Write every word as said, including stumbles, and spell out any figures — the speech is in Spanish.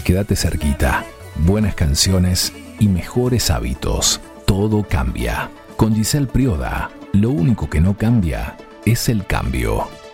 Quédate cerquita. Buenas canciones y mejores hábitos. Todo cambia. Con Giselle Prioda, lo único que no cambia es el cambio.